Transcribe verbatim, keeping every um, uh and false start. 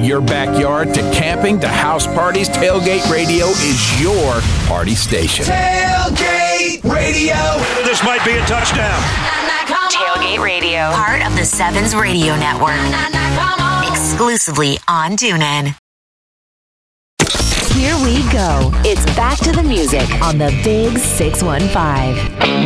your backyard to camping to house parties, Tailgate Radio is your party station. Tailgate Radio. This might be a touchdown. Tailgate Radio, part of the Sevens Radio Network. Exclusively on TuneIn. Here we go. It's back to the music on the Big six one five.